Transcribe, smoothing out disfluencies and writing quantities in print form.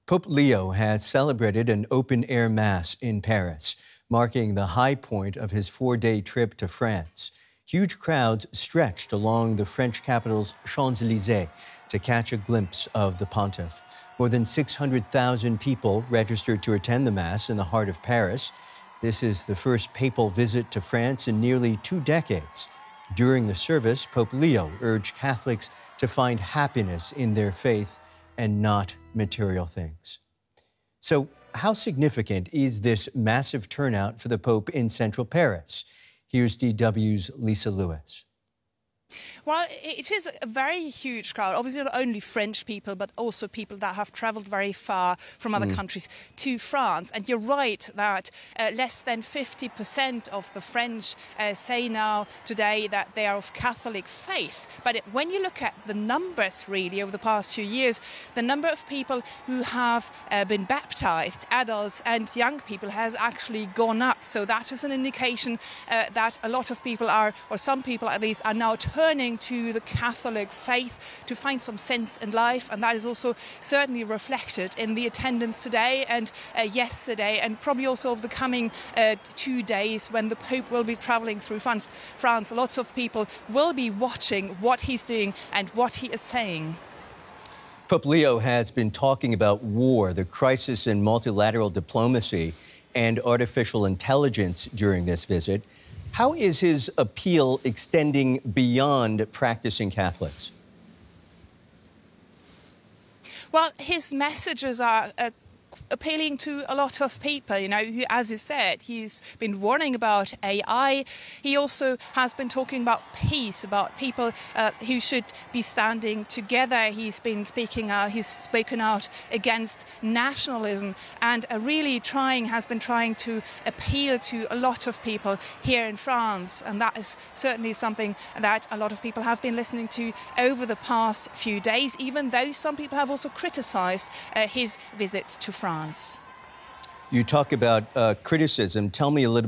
Pope Leo has celebrated an open-air mass in Paris, marking the high point of his 4-day trip to France. Huge crowds stretched along the French capital's Champs-Élysées to catch a glimpse of the pontiff. More than 600,000 people registered to attend the mass in the heart of Paris. This is the first papal visit to France in nearly 2 decades. During the service, Pope Leo urged Catholics to find happiness in their faith and not material things. So, how significant is this massive turnout for the Pope in central Paris? Here's DW's Lisa Lewis. Well, it is a very huge crowd. Obviously, not only French people, but also people that have travelled very far from other countries to France. And you're right that less than 50% of the French say now today that they are of Catholic faith. But when you look at the numbers, really, over the past few years, the number of people who have been baptized, adults and young people, has actually gone up. So that is an indication that a lot of people are, or some people at least, are now turning to the Catholic faith to find some sense in life, and that is also certainly reflected in the attendance today and yesterday, and probably also over the coming 2 days when the Pope will be travelling through France. Lots of people will be watching what he's doing and what he is saying. Pope Leo has been talking about war, the crisis in multilateral diplomacy, and artificial intelligence during this visit. How is his appeal extending beyond practicing Catholics? Well, his messages are appealing to a lot of people. You know, as you said, he's been warning about AI. He also has been talking about peace, about people who should be standing together. He's been speaking out, he's spoken out against nationalism, and has been trying to appeal to a lot of people here in France. And that is certainly something that a lot of people have been listening to over the past few days, even though some people have also criticized his visit to France. You talk about criticism. Tell me a little